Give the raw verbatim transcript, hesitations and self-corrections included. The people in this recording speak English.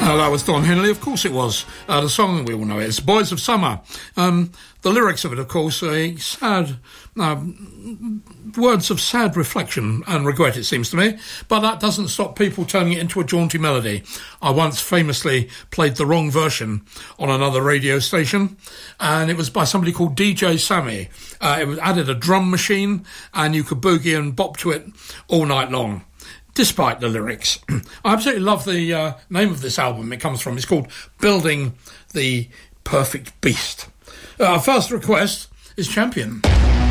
Uh, that was Don Henley, of course it was. Uh, the song, we all know it, it's Boys of Summer. Um, the lyrics of it, of course, are sad, um, words of sad reflection and regret, it seems to me. But that doesn't stop people turning it into a jaunty melody. I once famously played the wrong version on another radio station, and it was by somebody called D J Sammy. Uh, it was added a drum machine, and you could boogie and bop to it all night long, despite the lyrics. I absolutely love the uh, name of this album it comes from. It's called Building the Perfect Beast. Our first request is Champion.